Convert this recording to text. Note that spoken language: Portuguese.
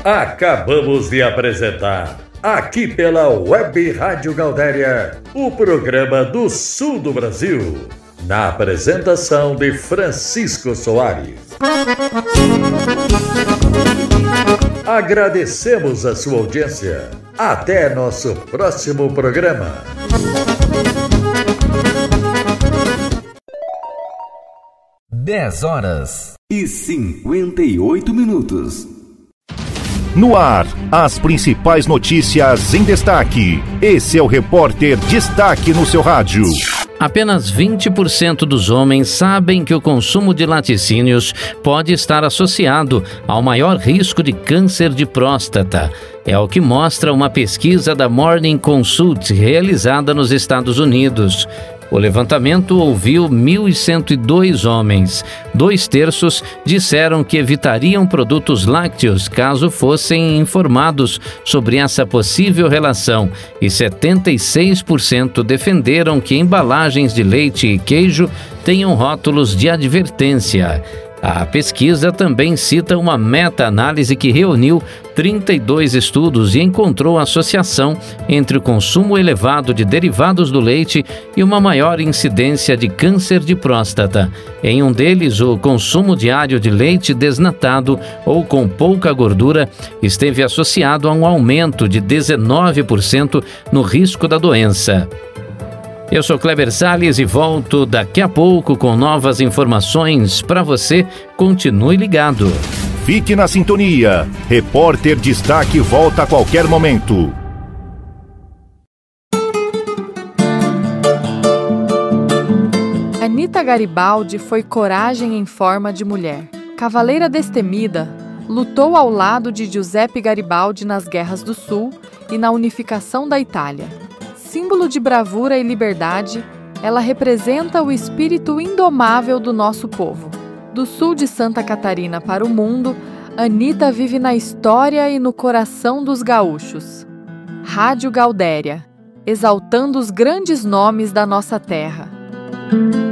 Acabamos de apresentar, aqui pela Web Rádio Gaudéria, o programa do Sul do Brasil, na apresentação de Francisco Soares. Agradecemos a sua audiência. Até nosso próximo programa. Dez horas e 58 minutos. No ar, as principais notícias em destaque. Esse é o Repórter Destaque no seu rádio. Apenas 20% dos homens sabem que o consumo de laticínios pode estar associado ao maior risco de câncer de próstata. É o que mostra uma pesquisa da Morning Consult realizada nos Estados Unidos. O levantamento ouviu 1.102 homens. 2/3 disseram que evitariam produtos lácteos caso fossem informados sobre essa possível relação, e 76% defenderam que embalagens de leite e queijo tenham rótulos de advertência. A pesquisa também cita uma meta-análise que reuniu 32 estudos e encontrou associação entre o consumo elevado de derivados do leite e uma maior incidência de câncer de próstata. Em um deles, o consumo diário de leite desnatado ou com pouca gordura esteve associado a um aumento de 19% no risco da doença. Eu sou Kleber Salles e volto daqui a pouco com novas informações para você. Continue ligado. Fique na sintonia. Repórter Destaque volta a qualquer momento. Anita Garibaldi foi coragem em forma de mulher. Cavaleira destemida, lutou ao lado de Giuseppe Garibaldi nas Guerras do Sul e na unificação da Itália. Símbolo de bravura e liberdade, ela representa o espírito indomável do nosso povo. Do sul de Santa Catarina para o mundo, Anita vive na história e no coração dos gaúchos. Rádio Gaudéria, exaltando os grandes nomes da nossa terra.